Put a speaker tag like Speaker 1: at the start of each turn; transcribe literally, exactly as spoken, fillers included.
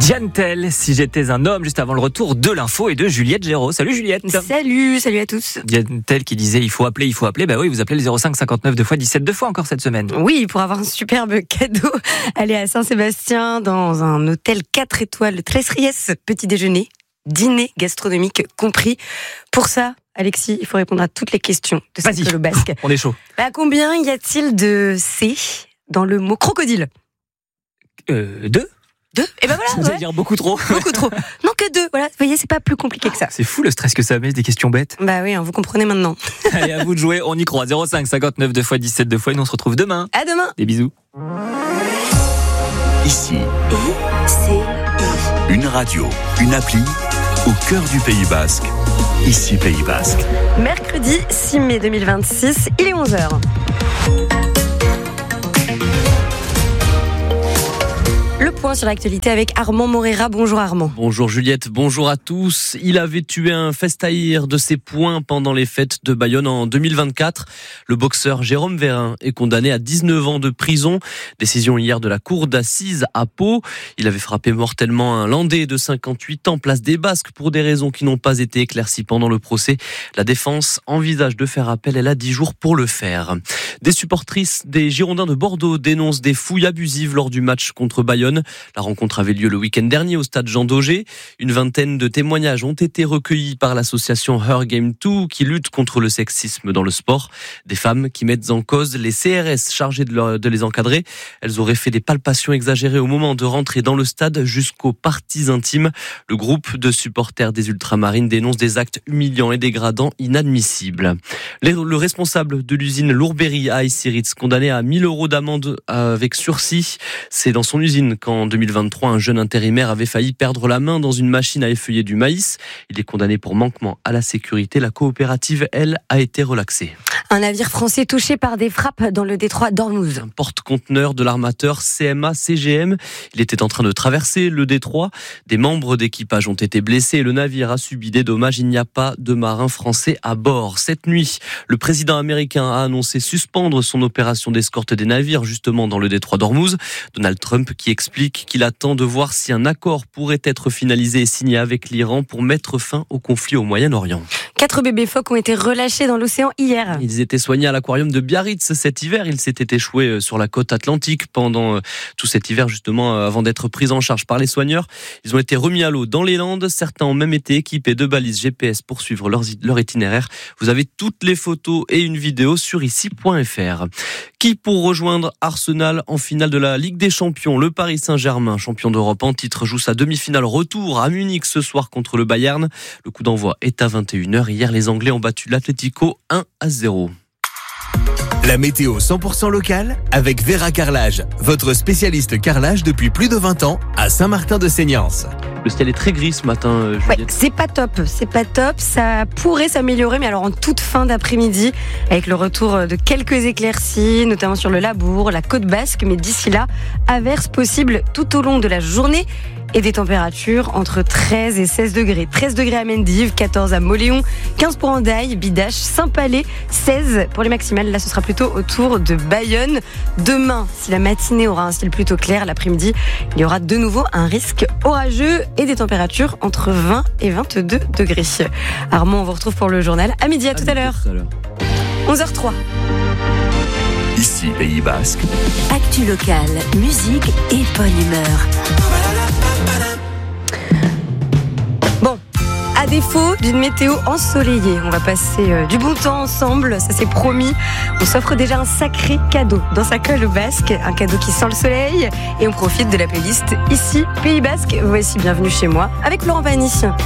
Speaker 1: Diane Tell, si j'étais un homme, juste avant le retour de l'info et de Juliette Géraud. Salut Juliette.
Speaker 2: Salut, salut à tous.
Speaker 1: Diane Tell qui disait il faut appeler, il faut appeler. Bah oui, vous appelez le zéro cinq cinquante-neuf deux fois dix-sept deux fois encore cette semaine.
Speaker 2: Oui, pour avoir un superbe cadeau. Allez à Saint-Sébastien dans un hôtel quatre étoiles, treize Ries, petit déjeuner, dîner gastronomique compris. Pour ça, Alexis, il faut répondre à toutes les questions de cette colo basque.
Speaker 1: On est chaud.
Speaker 2: Bah, combien y a-t-il de C dans le mot crocodile?
Speaker 1: Euh, deux
Speaker 2: Deux. Et ben voilà.
Speaker 1: Vous
Speaker 2: ouais.
Speaker 1: allez dire beaucoup trop.
Speaker 2: Beaucoup trop. Non, que deux. Voilà. Vous voyez, c'est pas plus compliqué que ça.
Speaker 1: C'est fou le stress que ça met, des questions bêtes.
Speaker 2: Bah oui, hein, vous comprenez maintenant.
Speaker 1: Allez, à vous de jouer, on y croit. zéro cinq cinquante-neuf deux fois dix-sept deux fois et nous on se retrouve demain.
Speaker 2: À demain.
Speaker 1: Des bisous.
Speaker 3: Ici,
Speaker 2: I, C, I.
Speaker 3: une radio, une appli, au cœur du Pays Basque. Ici, Pays Basque.
Speaker 2: Mercredi six mai deux mille vingt-six, il est onze heures. Le point sur l'actualité avec Armand Morera. Bonjour Armand.
Speaker 4: Bonjour Juliette, bonjour à tous. Il avait tué un festaïr de ses poings pendant les fêtes de Bayonne en deux mille vingt-quatre. Le boxeur Jérôme Vérin est condamné à dix-neuf ans de prison. Décision hier de la cour d'assises à Pau. Il avait frappé mortellement un Landais de cinquante-huit ans, place des Basques, pour des raisons qui n'ont pas été éclaircies pendant le procès. La défense envisage de faire appel. Elle a dix jours pour le faire. Des supportrices des Girondins de Bordeaux dénoncent des fouilles abusives lors du match contre Bayonne. La rencontre avait lieu le week-end dernier au stade Jean Daugé. Une vingtaine de témoignages ont été recueillis par l'association Her Game deux qui lutte contre le sexisme dans le sport. Des femmes qui mettent en cause les C R S chargés de, leur, de les encadrer. Elles auraient fait des palpations exagérées au moment de rentrer dans le stade jusqu'aux parties intimes. Le groupe de supporters des Ultramarines dénonce des actes humiliants et dégradants inadmissibles. Le responsable de l'usine Lourbery à Essiritz, condamné à mille euros d'amende avec sursis. C'est dans son usine qu'en deux mille vingt-trois, un jeune intérimaire avait failli perdre la main dans une machine à effeuiller du maïs. Il est condamné pour manquement à la sécurité. La coopérative, elle, a été relaxée.
Speaker 2: Un navire français touché par des frappes dans le détroit d'Ormuz.
Speaker 4: Un porte-conteneur de l'armateur C M A C G M. Il était en train de traverser le détroit. Des membres d'équipage ont été blessés et le navire a subi des dommages. Il n'y a pas de marins français à bord. Cette nuit, le président américain a annoncé suspendre son opération d'escorte des navires justement dans le détroit d'Ormuz. Donald Trump qui explique qu'il attend de voir si un accord pourrait être finalisé et signé avec l'Iran pour mettre fin au conflit au Moyen-Orient.
Speaker 2: Quatre bébés phoques ont été relâchés dans l'océan hier.
Speaker 4: Ils étaient soignés à l'aquarium de Biarritz cet hiver. Ils s'étaient échoués sur la côte atlantique pendant tout cet hiver, justement, avant d'être pris en charge par les soigneurs. Ils ont été remis à l'eau dans les Landes. Certains ont même été équipés de balises G P S pour suivre leur, leur itinéraire. Vous avez toutes les photos et une vidéo sur ici point f r. Qui pour rejoindre Arsenal en finale de la Ligue des Champions? Le Paris Saint-Germain, champion d'Europe en titre, joue sa demi-finale retour à Munich ce soir contre le Bayern. Le coup d'envoi est à vingt et une heures. Hier, les Anglais ont battu l'Atlético un à zéro.
Speaker 5: La météo cent pour cent locale avec Vera Carrelage, votre spécialiste carrelage depuis plus de vingt ans à Saint-Martin-de-Seignance.
Speaker 4: Le ciel est très gris ce matin, Juliette.
Speaker 2: Ouais, c'est pas top, c'est pas top. Ça pourrait s'améliorer, mais alors en toute fin d'après-midi, avec le retour de quelques éclaircies, notamment sur le Labour, la Côte Basque. Mais d'ici là, averses possibles tout au long de la journée et des températures entre treize et seize degrés. treize degrés à Mendive, quatorze à Moléon, quinze pour Andaille, Bidache, Saint-Palais, seize pour les maximales. Là, ce sera plutôt autour de Bayonne. Demain, si la matinée aura un ciel plutôt clair, l'après-midi, il y aura de nouveau un risque orageux et des températures entre vingt et vingt-deux degrés. Armand, on vous retrouve pour le journal à midi. À, à tout, à l'heure. tout à l'heure. onze heures zéro trois.
Speaker 3: Ici, Pays Basque.
Speaker 6: Actu locale, musique et bonne humeur.
Speaker 2: Bon, à défaut d'une météo ensoleillée, on va passer euh, du bon temps ensemble, ça c'est promis. On s'offre déjà un sacré cadeau dans sa colle basque, un cadeau qui sent le soleil. Et on profite de la playlist Ici, Pays Basque. Voici Bienvenue chez moi avec Florent Pagny.